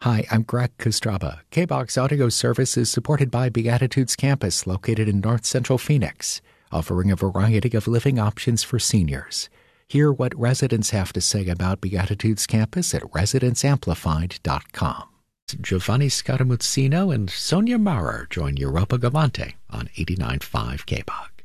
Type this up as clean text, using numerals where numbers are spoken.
Hi, I'm Greg Kostraba. KBOX Audio Service is supported by Beatitudes Campus, located in North Central Phoenix, offering a variety of living options for seniors. Hear what residents have to say about Beatitudes Campus at residenceamplified.com. Giovanni Scaramuzzino and Sonia Maurer join Europa Galante on 89.5 KBOX.